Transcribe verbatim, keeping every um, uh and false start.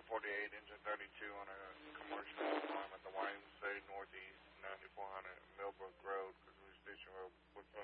forty-eight, engine thirty-two on a commercial farm at the Y M C A Northeast, ninety-four hundred Millbrook Road, Kazoo Station Road. What's up?